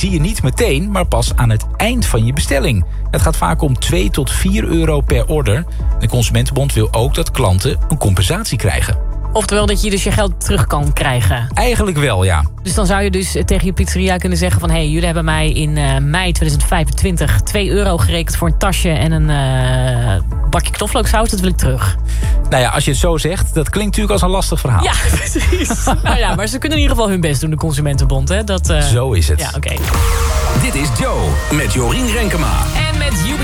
zie je niet meteen, maar pas aan het eind van je bestelling. Het gaat vaak om 2 tot 4 euro per order. De Consumentenbond wil ook dat klanten een compensatie krijgen. Oftewel dat je dus je geld terug kan krijgen. Eigenlijk wel, ja. Dus dan zou je dus tegen je pizzeria kunnen zeggen van... jullie hebben mij in mei 2025 2 euro gerekend voor een tasje... en een bakje knoflooksaus, dat wil ik terug. Nou ja, als je het zo zegt, dat klinkt natuurlijk als een lastig verhaal. Ja, precies. Nou ja, maar ze kunnen in ieder geval hun best doen, de Consumentenbond. Hè? Zo is het. Ja, oké. Dit is Joe met Jorien Renkema. En met UB40